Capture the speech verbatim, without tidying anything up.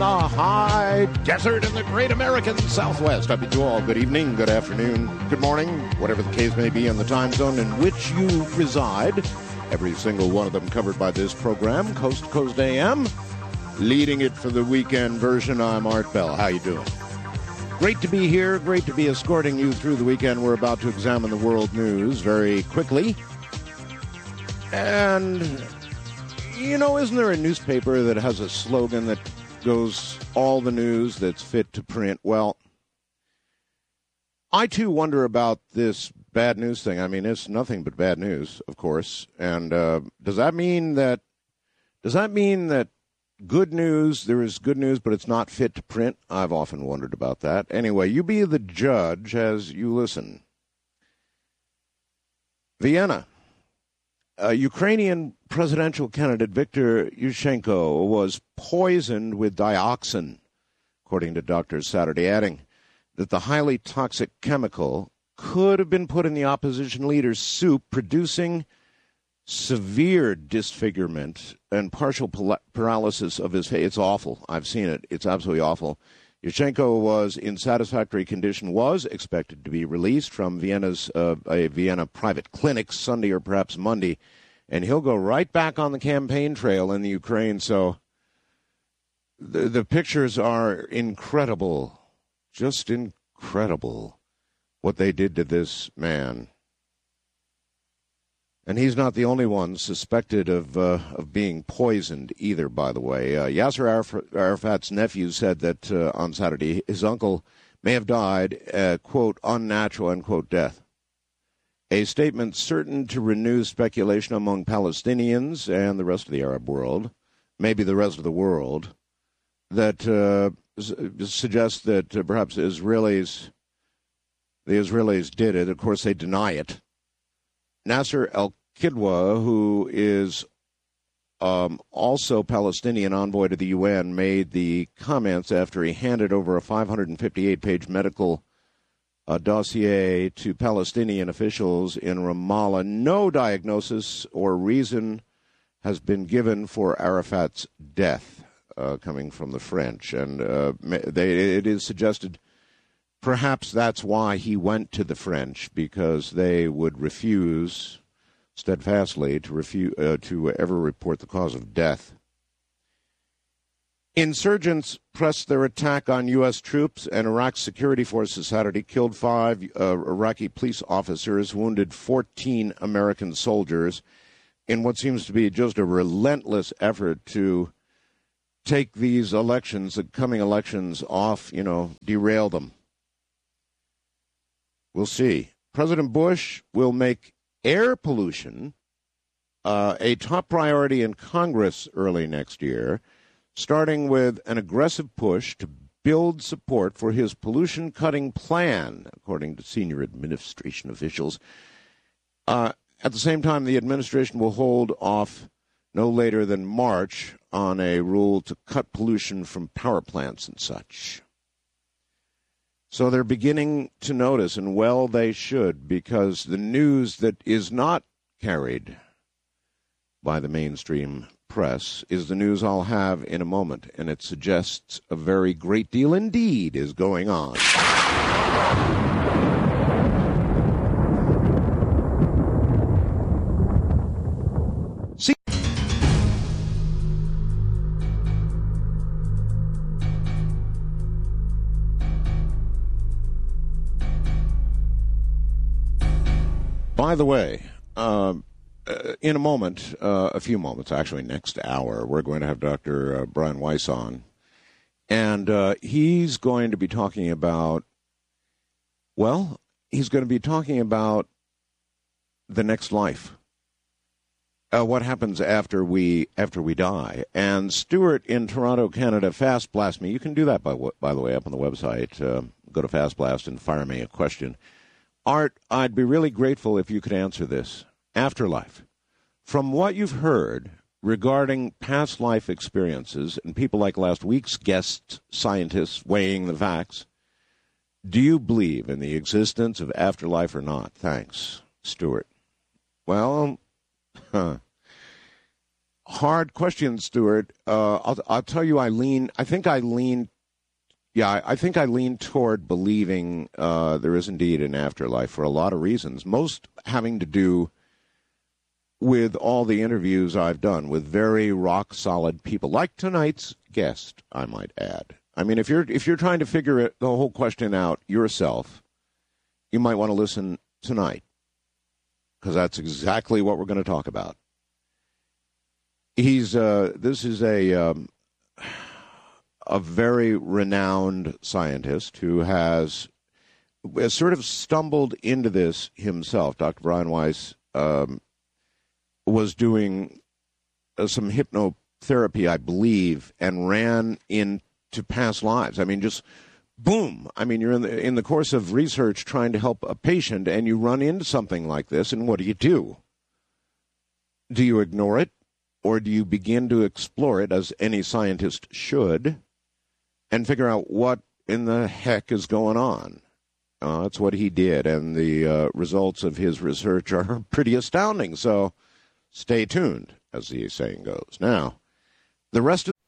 The high desert in the great American Southwest. I bid you all good evening, good afternoon, good morning, whatever the case may be in the time zone in which you reside. Every single one of them covered by this program, Coast to Coast A M. Leading it for the weekend version, I'm Art Bell. How you doing? Great to be here. Great to be escorting you through the weekend. We're about to examine the world news very quickly. And, you know, isn't there a newspaper that has a slogan that goes all the news that's fit to print? Well, I too wonder about this bad news thing. I mean, it's nothing but bad news, of course. And uh, does that mean that does that mean that good news, there is good news, but it's not fit to print? I've often wondered about that. Anyway, you be the judge as you listen. Vienna. Uh, Ukrainian presidential candidate Viktor Yushchenko was poisoned with dioxin, according to doctors Saturday, adding that the highly toxic chemical could have been put in the opposition leader's soup, producing severe disfigurement and partial paralysis of his face. It's awful. I've seen it. It's absolutely awful. Yushchenko was in satisfactory condition, was expected to be released from Vienna's uh, a Vienna private clinic Sunday or perhaps Monday, and he'll go right back on the campaign trail in the Ukraine. So the, the pictures are incredible, just incredible what they did to this man. And he's not the only one suspected of uh, of being poisoned either, by the way. Uh, Yasser Araf- Arafat's nephew said that uh, on Saturday his uncle may have died, uh, quote, unnatural, unquote, death. A statement certain to renew speculation among Palestinians and the rest of the Arab world, maybe the rest of the world, that uh, suggests that uh, perhaps Israelis, the Israelis did it. Of course, they deny it. Nasser al-Kidwa, who is um, also Palestinian envoy to the U N, made the comments after he handed over a five hundred fifty-eight page medical uh, dossier to Palestinian officials in Ramallah. No diagnosis or reason has been given for Arafat's death, uh, coming from the French. And uh, they, it is suggested perhaps that's why he went to the French, because they would refuse steadfastly to refuse uh, to ever report the cause of death. Insurgents pressed their attack on U S troops and Iraq's security forces Saturday, killed five uh, Iraqi police officers, wounded fourteen American soldiers in what seems to be just a relentless effort to take these elections, the coming elections, off, you know, derail them. We'll see. President Bush will make air pollution uh, a top priority in Congress early next year, starting with an aggressive push to build support for his pollution-cutting plan, according to senior administration officials. Uh, at the same time, the administration will hold off no later than March on a rule to cut pollution from power plants and such. So they're beginning to notice, and well they should, because the news that is not carried by the mainstream press is the news I'll have in a moment, and it suggests a very great deal indeed is going on. See. By the way, uh, in a moment, uh, a few moments, actually next hour, we're going to have Doctor Uh, Brian Weiss on. And uh, he's going to be talking about, well, he's going to be talking about the next life. Uh, what happens after we after we die. And Stuart in Toronto, Canada, Fast Blast me. You can do that, by, by the way, up on the website. Uh, go to Fast Blast and fire me a question. Art, I'd be really grateful if you could answer this. Afterlife. From what you've heard regarding past life experiences and people like last week's guest scientists weighing the facts, do you believe in the existence of afterlife or not? Thanks, Stuart. Well, huh. hard question, Stuart. Uh, I'll, I'll tell you, I lean. I think I lean. Yeah, I think I lean toward believing uh, there is indeed an afterlife for a lot of reasons. Most having to do with all the interviews I've done with very rock solid people, like tonight's guest, I might add. I mean, if you're if you're trying to figure it, the whole question out yourself, you might want to listen tonight, because that's exactly what we're going to talk about. He's uh, this is a um, a very renowned scientist who has, has sort of stumbled into this himself. Doctor Brian Weiss um, was doing uh, some hypnotherapy, I believe, and ran into past lives. I mean, just boom. I mean, you're in the in the course of research trying to help a patient, and you run into something like this, and what do you do? Do you ignore it, or do you begin to explore it, as any scientist should, and figure out what in the heck is going on? Uh, that's what he did, and the uh, results of his research are pretty astounding. So stay tuned, as the saying goes. Now, the rest of